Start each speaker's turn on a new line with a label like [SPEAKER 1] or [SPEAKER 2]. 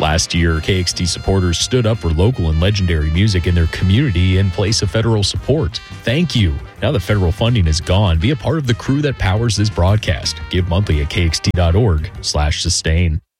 [SPEAKER 1] Last year, KXT supporters stood up for local and legendary music in their community in place of federal support. Thank you. Now that federal funding is gone, be a part of the crew that powers this broadcast. Give monthly at kxt.org/sustain.